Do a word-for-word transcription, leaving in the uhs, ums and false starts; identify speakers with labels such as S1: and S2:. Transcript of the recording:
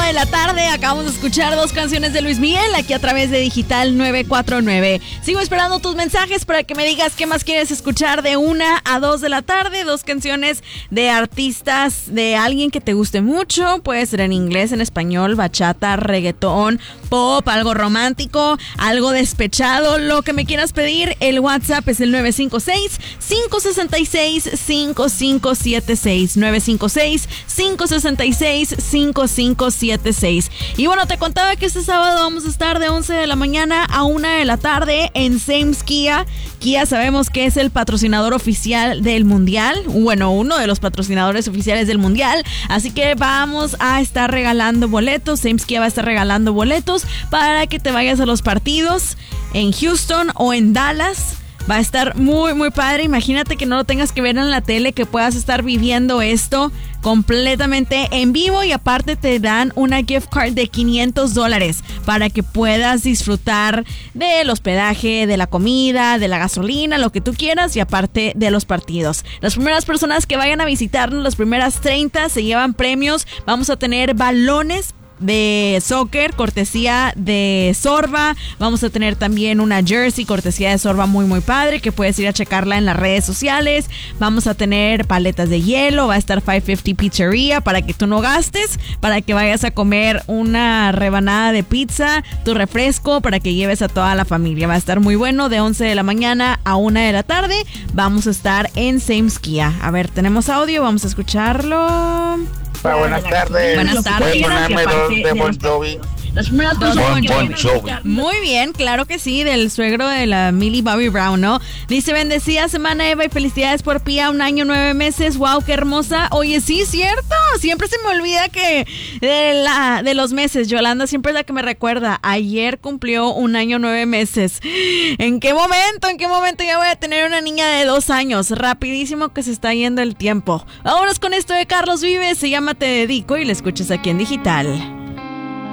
S1: de la tarde. Acabamos de escuchar dos canciones de Luis Miguel aquí a través de Digital nueve cuatro nueve. Sigo esperando tus mensajes para que me digas qué más quieres escuchar de una a dos de la tarde. Dos canciones de artistas, de alguien que te guste mucho. Puede ser en inglés, en español, bachata, reggaetón, pop, algo romántico, algo despechado. Lo que me quieras pedir, el WhatsApp es el nueve cinco seis, cinco seis seis, cinco cinco siete seis. nueve cinco seis, cinco seis seis, cinco cinco siete seis. Y bueno, te contaba que este sábado vamos a estar de once de la mañana a una de la tarde en Sam's Kia. Kia sabemos que es el patrocinador oficial del Mundial. Bueno, uno de los patrocinadores oficiales del Mundial. Así que vamos a estar regalando boletos. Sam's Kia va a estar regalando boletos para que te vayas a los partidos en Houston o en Dallas. Va a estar muy, muy padre. Imagínate que no lo tengas que ver en la tele, que puedas estar viviendo esto completamente en vivo. Y aparte te dan una gift card de quinientos dólares para que puedas disfrutar del hospedaje, de la comida, de la gasolina, lo que tú quieras, y aparte de los partidos. Las primeras personas que vayan a visitarnos, las primeras treinta, se llevan premios. Vamos a tener balones de soccer, cortesía de Sorba. Vamos a tener también una jersey, cortesía de Sorba, muy muy padre, que puedes ir a checarla en las redes sociales. Vamos a tener paletas de hielo. Va a estar quinientos cincuenta Pizzería para que tú no gastes, para que vayas a comer una rebanada de pizza, tu refresco, para que lleves a toda la familia. Va a estar muy bueno, de once de la mañana a una de la tarde. Vamos a estar en Sam's Kia. A ver, tenemos audio, vamos a escucharlo.
S2: Buenas tardes.
S1: Buenas tardes.
S2: Voy a ponerme dos de Bon Jovi.
S1: Las primeras dos bon, bon Jovi. Muy bien, claro que sí, del suegro de la Millie Bobby Brown, ¿no? Dice, bendecida semana, Eva, y felicidades por Pía, un año, nueve meses. Wow, qué hermosa. Oye, sí, cierto. Siempre se me olvida que de, la, de los meses. Yolanda siempre es la que me recuerda. Ayer cumplió un año, nueve meses. ¿En qué momento? ¿En qué momento ya voy a tener una niña de dos años? Rapidísimo que se está yendo el tiempo. Vámonos con esto de Carlos Vives. Se llama Te Dedico y la escuchas aquí en Digital.